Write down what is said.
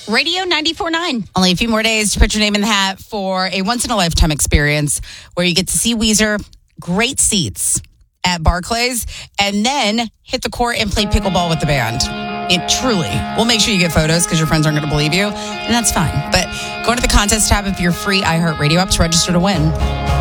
Radio 94.9. Only a few more days to put your name in the hat for a once-in-a-lifetime experience where you get to see Weezer, great seats at Barclays, and then hit the court and play pickleball with the band. It truly. We'll make sure you get photos because your friends aren't going to believe you, and that's fine. But go to the contest tab of your free iHeartRadio app to register to win.